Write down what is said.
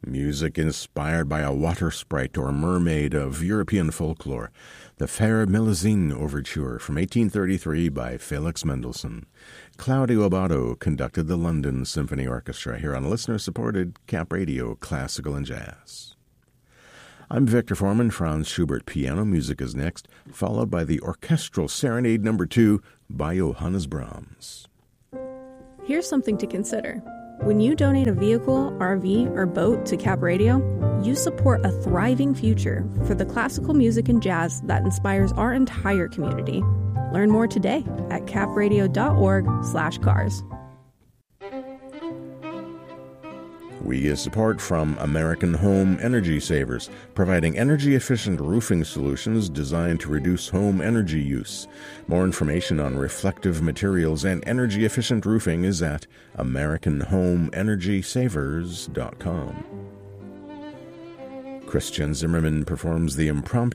Music inspired by a water sprite or mermaid of European folklore. The Fair Melusine Overture from 1833 by Felix Mendelssohn. Claudio Abbado conducted the London Symphony Orchestra here on listener-supported Cap Radio Classical and Jazz. I'm Victor Foreman. Franz Schubert piano music is next, followed by the Orchestral Serenade No. 2 by Johannes Brahms. Here's something to consider. When you donate a vehicle, RV, or boat to Cap Radio, you support a thriving future for the classical music and jazz that inspires our entire community. Learn more today at capradio.org/cars. We get support from American Home Energy Savers, providing energy-efficient roofing solutions designed to reduce home energy use. More information on reflective materials and energy-efficient roofing is at AmericanHomeEnergySavers.com. Christian Zimmerman performs the impromptu